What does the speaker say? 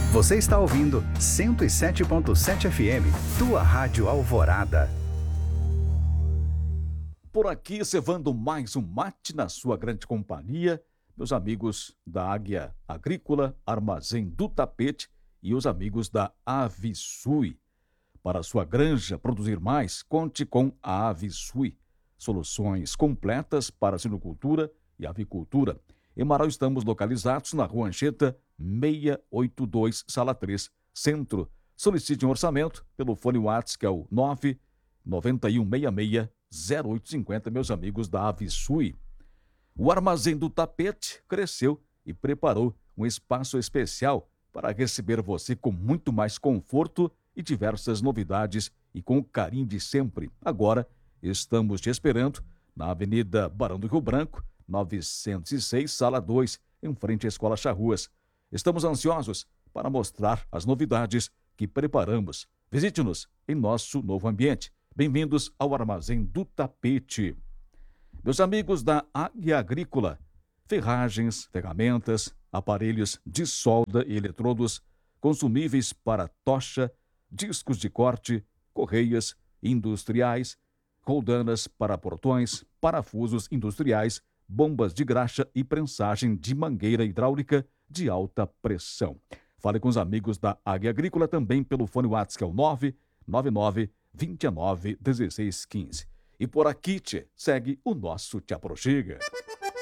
Você está ouvindo 107.7 FM, tua rádio Alvorada. Por aqui, cevando mais um mate na sua grande companhia, meus amigos da Águia Agrícola, Armazém do Tapete e os amigos da Avisui. Para a sua granja produzir mais, conte com a Avisui. Soluções completas para a sinocultura e avicultura. Em Marau estamos localizados na Rua Anchieta, 682, Sala 3, Centro. Solicite um orçamento pelo fone WhatsApp, que é o 991660850, meus amigos da Avisui. O Armazém do Tapete cresceu e preparou um espaço especial para receber você com muito mais conforto e diversas novidades e com o carinho de sempre. Agora, estamos te esperando na Avenida Barão do Rio Branco, 906, Sala 2, em frente à Escola Charruas. Estamos ansiosos para mostrar as novidades que preparamos. Visite-nos em nosso novo ambiente. Bem-vindos ao Armazém do Tapete. Meus amigos da Águia Agrícola, ferragens, ferramentas, aparelhos de solda e eletrodos, consumíveis para tocha, discos de corte, correias industriais, roldanas para portões, parafusos industriais, bombas de graxa e prensagem de mangueira hidráulica de alta pressão. Fale com os amigos da Águia Agrícola também pelo fone WhatsApp, que é o 999-29-1615. E por aqui, segue o nosso Te Aproxiga.